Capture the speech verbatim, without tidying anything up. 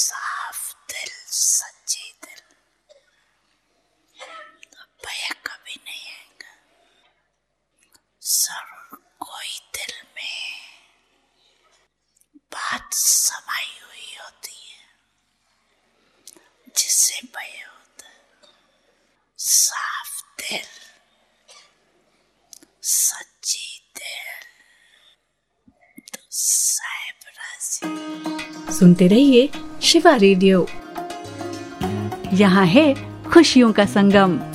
साफ दिल, सच्चे दिल, भय कभी नहीं आएगा। जरूर कोई दिल में बात समाई हुई होती है जिससे भय होता है। साफ दिल, सच्ची दिल, तो साहेब राजी। सुनते रहिए शिवा रेडियो, यहाँ है खुशियों का संगम।